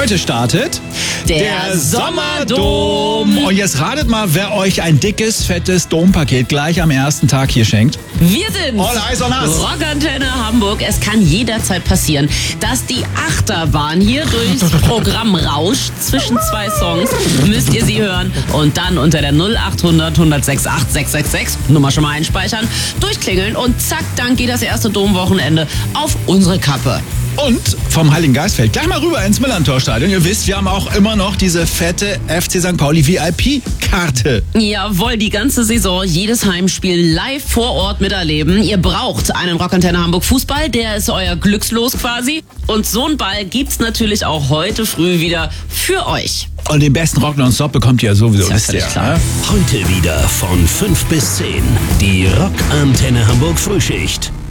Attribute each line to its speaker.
Speaker 1: Heute startet
Speaker 2: der Sommerdom.
Speaker 1: Und jetzt ratet mal, wer euch ein dickes, fettes Dompaket gleich am ersten Tag hier schenkt.
Speaker 2: Wir sind
Speaker 1: All Eyes on Us.
Speaker 2: Rockantenne Hamburg. Es kann jederzeit passieren, dass die Achterbahn hier durchs Programm rauscht. Zwischen zwei Songs müsst ihr sie hören und dann unter der 0800 106 8666 Nummer schon mal einspeichern, durchklingeln und zack, dann geht das erste Domwochenende auf unsere Kappe.
Speaker 1: Und vom Heiligen Geistfeld gleich mal rüber ins Millantor-Stadion. Ihr wisst, wir haben auch immer noch diese fette FC St. Pauli VIP-Karte.
Speaker 2: Jawohl, die ganze Saison, jedes Heimspiel live vor Ort miterleben. Ihr braucht einen Rockantenne Hamburg Fußball, der ist euer Glückslos quasi. Und so einen Ball gibt's natürlich auch heute früh wieder für euch.
Speaker 1: Und den besten Rock nonstop bekommt ihr sowieso,
Speaker 2: Ja,
Speaker 1: wisst ihr.
Speaker 2: klar.
Speaker 1: Ne?
Speaker 3: Heute wieder von 5 bis 10. Die Rockantenne Hamburg Frühschicht.